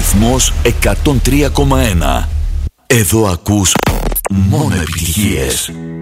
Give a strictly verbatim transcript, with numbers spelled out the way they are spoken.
Σταθμός εκατόν τρία κόμμα ένα. Εδώ ακούς μόνο επιτυχίες.